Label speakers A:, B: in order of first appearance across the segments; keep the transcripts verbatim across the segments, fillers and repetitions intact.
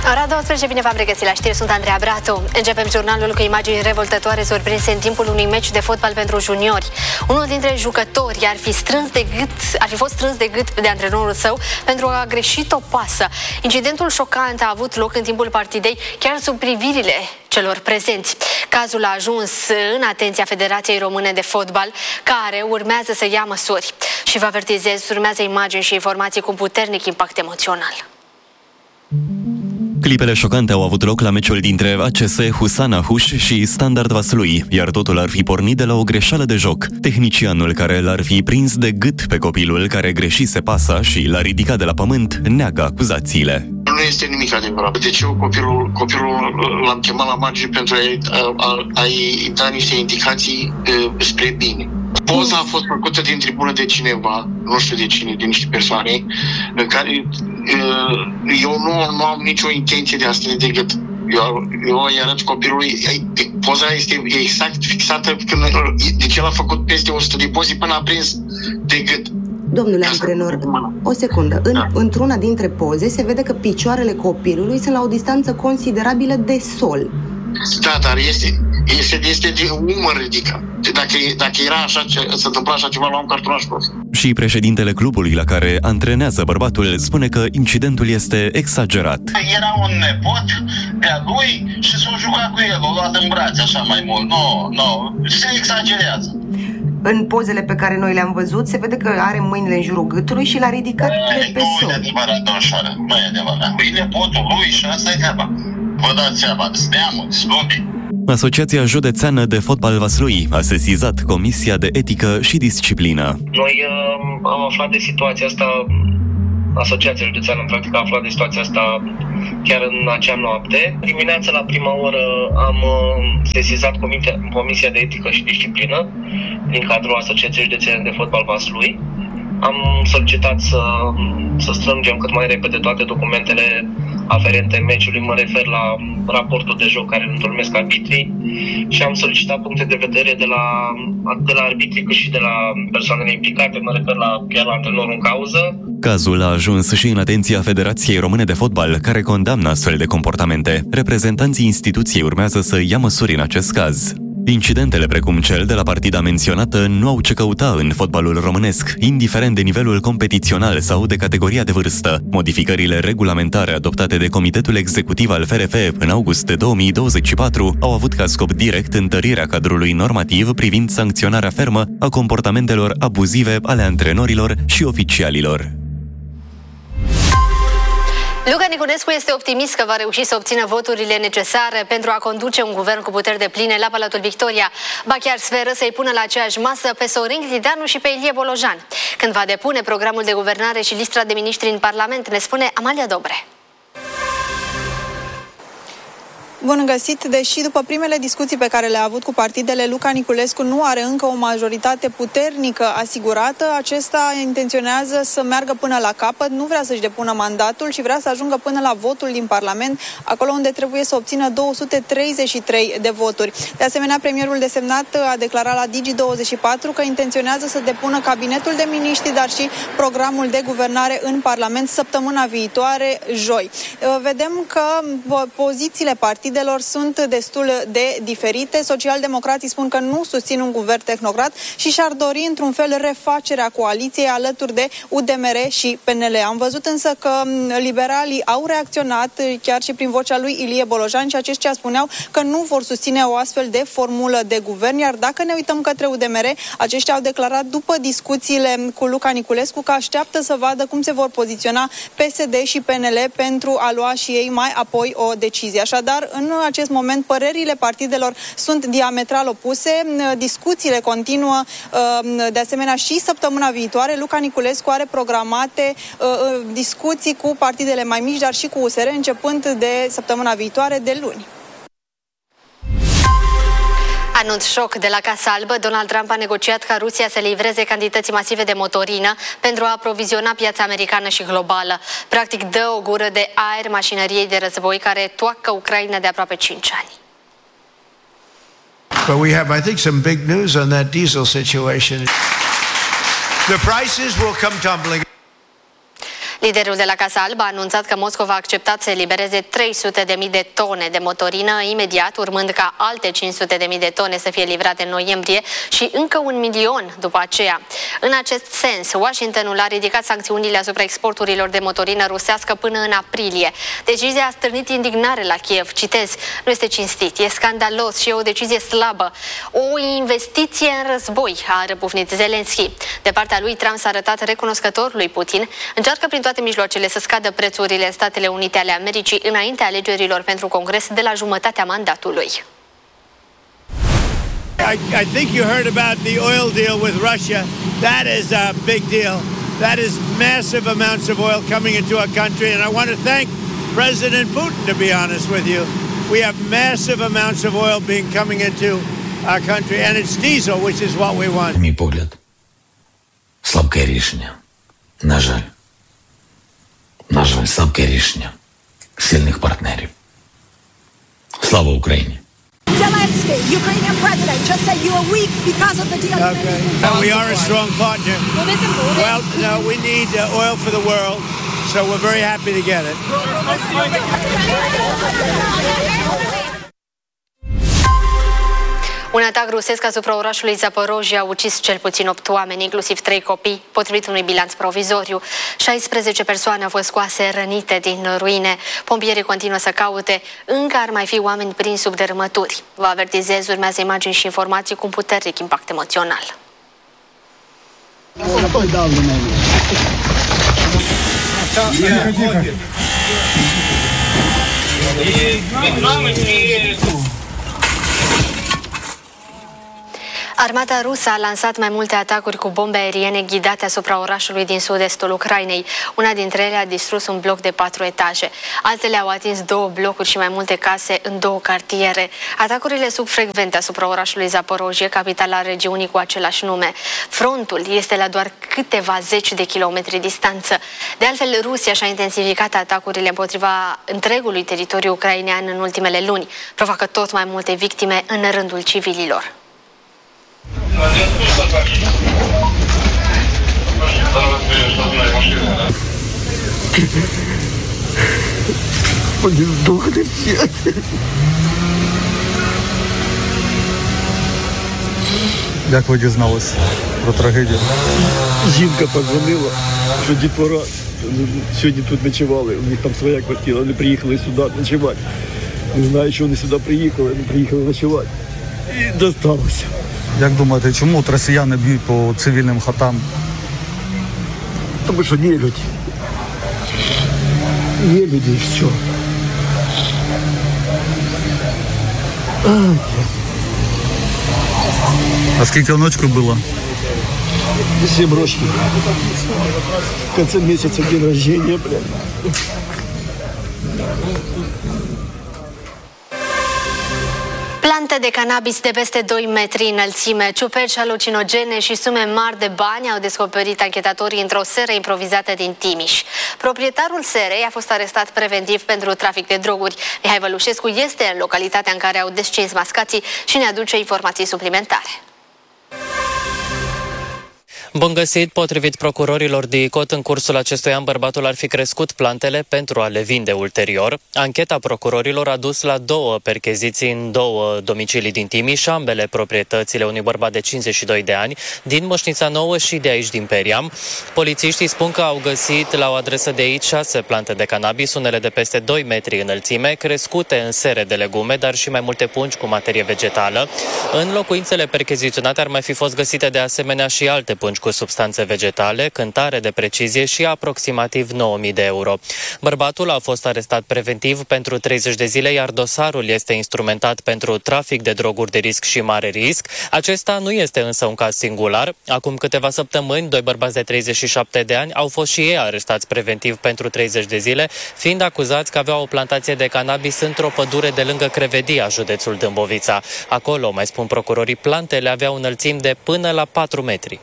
A: Ora douăsprezece, bine v-am regăsit la știri, sunt Andreea Bratu. Începem jurnalul cu imagini revoltătoare surprinse în timpul unui meci de fotbal pentru juniori. Unul dintre jucători ar fi strâns de gât, ar fi fost strâns de gât de antrenorul său pentru a greșit o pasă. Incidentul șocant a avut loc în timpul partidei, chiar sub privirile celor prezenți. Cazul a ajuns în atenția Federației Române de Fotbal, care urmează să ia măsuri. Și vă avertizez, urmează imagini și informații cu puternic impact emoțional.
B: Clipele șocante au avut loc la meciul dintre A C S Husana Huș și Standard Vaslui, iar totul ar fi pornit de la o greșeală de joc. Tehnicianul care l-ar fi prins de gât pe copilul care greșise pasa și l-a ridicat de la pământ neagă acuzațiile.
C: Nu este nimic adevărat. Deci eu copilul, copilul l-am chemat la margine pentru a-i, a, a-i da niște indicații uh, spre bine. Poza a fost făcută din tribună de cineva, nu știu de cine, de niște persoane, în care uh, eu nu, nu am nicio intenție de a strânge de gât. Eu, eu îi arăt copilului, poza este exact fixată când, deci el a făcut peste o sută de poze până a prins de gât.
D: Domnule antrenor, o secundă. În, da. Într-una dintre poze se vede că picioarele copilului sunt la o distanță considerabilă de sol.
C: Da, dar este, este, este de umăr ridicat. Dacă, dacă era așa, se întâmpla așa ceva, luam cartonaș prost.
B: Și președintele clubului la care antrenează bărbatul spune că incidentul este exagerat.
E: Era un nepot de-a lui și s-a jucat cu el, l-a luat în brațe așa mai mult. Nu, nu, se exagerează.
D: În pozele pe care noi le-am văzut, se vede că are mâinile în jurul gâtului și l-a ridicat
E: e,
D: pe sol.
E: Nu e adevărat, domnșoară, nu e adevărat. E nepotul lui și asta e treaba. Vă dați seama, steamul, slumbii.
B: Asociația Județeană de Fotbal Vaslui a sesizat Comisia de Etică și Disciplină.
F: Noi uh, am aflat de situația asta, Asociația Județeană, în practic, a aflat de situația asta chiar în acea noapte. Dimineața, la prima oră, am uh, sesizat Comisia, Comisia de Etică și Disciplină din cadrul Asociației Județene de Fotbal Vaslui. Am solicitat să, să strângem cât mai repede toate documentele aferente meciului, mă refer la raportul de joc care îl întocmesc arbitrii, și am solicitat puncte de vedere de la, de la arbitrii cât și de la persoanele implicate, mă refer la chiar la antrenorul în cauză.
B: Cazul a ajuns și în atenția Federației Române de Fotbal, care condamnă astfel de comportamente. Reprezentanții instituției urmează să ia măsuri în acest caz. Incidentele precum cel de la partida menționată nu au ce căuta în fotbalul românesc, indiferent de nivelul competițional sau de categoria de vârstă. Modificările regulamentare adoptate de Comitetul Executiv al F R F în august două mii douăzeci și patru au avut ca scop direct întărirea cadrului normativ privind sancționarea fermă a comportamentelor abuzive ale antrenorilor și oficialilor.
A: Luca Niculescu este optimist că va reuși să obțină voturile necesare pentru a conduce un guvern cu puteri depline la Palatul Victoria. Ba chiar speră să-i pună la aceeași masă pe Sorin Ghideanu și pe Ilie Bolojan. Când va depune programul de guvernare și lista de miniștri în Parlament, ne spune Amalia Dobre.
G: Bun găsit! Deși după primele discuții pe care le-a avut cu partidele, Luca Niculescu nu are încă o majoritate puternică asigurată, acesta intenționează să meargă până la capăt, nu vrea să-și depună mandatul și vrea să ajungă până la votul din Parlament, acolo unde trebuie să obțină două sute treizeci și trei de voturi. De asemenea, premierul desemnat a declarat la Digi douăzeci și patru că intenționează să depună cabinetul de miniștri, dar și programul de guvernare în Parlament săptămâna viitoare, joi. Vedem că pozițiile partidelor sunt destul de diferite. Socialdemocrații spun că nu susțin un guvern tehnocrat și și-ar dori într-un fel refacerea coaliției alături de U D M R și P N L. Am văzut însă că liberalii au reacționat chiar și prin vocea lui Ilie Bolojan și aceștia spuneau că nu vor susține o astfel de formulă de guvern, iar dacă ne uităm către U D M R, aceștia au declarat după discuțiile cu Luca Niculescu că așteaptă să vadă cum se vor poziționa P S D și P N L pentru a lua și ei mai apoi o decizie. Așadar, în acest moment, părerile partidelor sunt diametral opuse, discuțiile continuă, de asemenea și săptămâna viitoare. Luca Niculescu are programate discuții cu partidele mai mici, dar și cu U S R, începând de săptămâna viitoare, de luni.
A: Anunț șoc de la Casa Albă. Donald Trump a negociat ca Rusia să livreze cantități masive de motorină pentru a aproviziona piața americană și globală. Practic dă o gură de aer mașinăriei de război care toacă Ucraina de aproape cinci ani.
H: But we have, I think, some big news on that diesel situation. The prices will come tumbling.
A: Liderul de la Casa Albă a anunțat că Moscova a acceptat să elibereze trei sute de mii de tone de motorină imediat, urmând ca alte cinci sute de mii de tone să fie livrate în noiembrie și încă un milion după aceea. În acest sens, Washingtonul a ridicat sancțiunile asupra exporturilor de motorină rusească până în aprilie. Decizia a stârnit indignare la Kiev. Citez, nu este cinstit, e scandalos și e o decizie slabă. O investiție în război, a răbufnit Zelenski. De partea lui, Trump s-a arătat recunoscător lui Putin, încearcă prin toate mijloacele să scadă prețurile în Statele Unite ale Americii înaintea alegerilor pentru Congres de la jumătatea mandatului.
H: I, I think you heard about the oil deal with Russia. That is a big deal. That is massive amounts of oil coming into our country, and I want to thank President Putin, to be honest with you. We have massive amounts of oil being coming into our country, and it's diesel, which is what we want.
I: Мій погляд, слабке рішення. На жаль. На жаль, слабке рішення сильних партнерів. Слава Україні!
J: Zelensky, Ukrainian president, just said you are weak because of the deal.
H: Okay. And we are a strong partner. Well, no, we need uh, oil for the world, so we're very happy to get it.
A: Un atac rusesc asupra orașului Zaporozhia a ucis cel puțin opt oameni, inclusiv trei copii, potrivit unui bilanț provizoriu. șaisprezece persoane au fost scoase rănite din ruine. Pompierii continuă să caute. Încă ar mai fi oameni prinși sub dărâmături. Vă avertizez, urmează imagini și informații cu un puternic impact emoțional. Armata rusă a lansat mai multe atacuri cu bombe aeriene ghidate asupra orașului din sud-estul Ucrainei. Una dintre ele a distrus un bloc de patru etaje. Altele au atins două blocuri și mai multe case în două cartiere. Atacurile sunt frecvente asupra orașului Zaporozhye, capitala regiunii cu același nume. Frontul este la doar câteva zeci de kilometri distanță. De altfel, Rusia și-a intensificat atacurile împotriva întregului teritoriu ucrainean în ultimele luni, provoacă tot mai multe victime în rândul civililor.
K: Вони здохли всі.
L: Як ви дізналися про трагедію?
K: Жінка подзвонила, що дітвора сьогодні тут ночували. У них там своя квартира, вони приїхали сюди ночувати. Не знаю, що вони сюди приїхали, вони приїхали ночувати. І досталося.
L: Як думаєте, чому от росіяни б'ють по цивільним хатам?
K: Тому що не люди. Не люди і все.
L: А скільки онучку було?
K: Сім років. В кінці місяця день рождения, блядь.
A: Plante de cannabis de peste doi metri înălțime, ciuperci halucinogene și sume mari de bani au descoperit anchetatorii într-o seră improvizată din Timiș. Proprietarul serei a fost arestat preventiv pentru trafic de droguri. Mihai Vălușescu este în localitatea în care au descins mascații și ne aduce informații suplimentare.
M: Bun găsit, potrivit procurorilor de I C O T, în cursul acestui an bărbatul ar fi crescut plantele pentru a le vinde ulterior. Ancheta procurorilor a dus la două percheziții în două domicilii din Timiș, ambele proprietățile unui bărbat de cincizeci și doi de ani, din Mășnița Nouă și de aici din Periam. Polițiștii spun că au găsit la o adresă de aici șase plante de cannabis, unele de peste doi metri înălțime, crescute în sere de legume, dar și mai multe pungi cu materie vegetală. În locuințele percheziționate ar mai fi fost găsite de asemenea și alte pungi cu substanțe vegetale, cântare de precizie și aproximativ nouă mii de euro. Bărbatul a fost arestat preventiv pentru treizeci de zile, iar dosarul este instrumentat pentru trafic de droguri de risc și mare risc. Acesta nu este însă un caz singular. Acum câteva săptămâni, doi bărbați de treizeci și șapte de ani au fost și ei arestați preventiv pentru treizeci de zile, fiind acuzați că aveau o plantație de cannabis într-o pădure de lângă Crevedia, județul Dâmbovița. Acolo, mai spun procurorii, plantele aveau înălțimi de până la patru metri.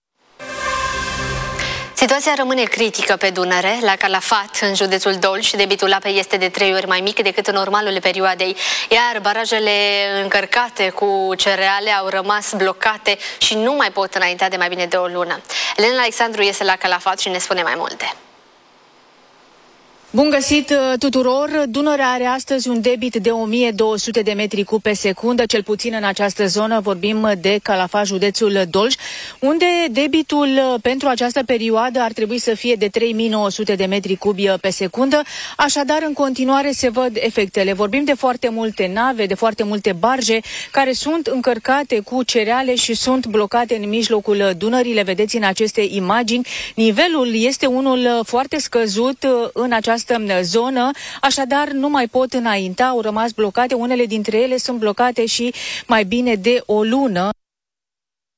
A: Situația rămâne critică pe Dunăre, la Calafat, în județul Dolj. Debitul apei este de trei ori mai mic decât în normalul perioadei, iar barajele încărcate cu cereale au rămas blocate și nu mai pot înaintea de mai bine de o lună. Elena Alexandru este la Calafat și ne spune mai multe.
N: Bun găsit tuturor! Dunărea are astăzi un debit de o mie două sute de metri cub pe secundă, cel puțin în această zonă, vorbim de Calafat, județul Dolj, unde debitul pentru această perioadă ar trebui să fie de trei mii nouă sute de metri cubi pe secundă, așadar în continuare se văd efectele. Vorbim de foarte multe nave, de foarte multe barje care sunt încărcate cu cereale și sunt blocate în mijlocul Dunării, le vedeți în aceste imagini. Nivelul este unul foarte scăzut în această zonă, așadar nu mai pot înainta, au rămas blocate, unele dintre ele sunt blocate și mai bine de o lună.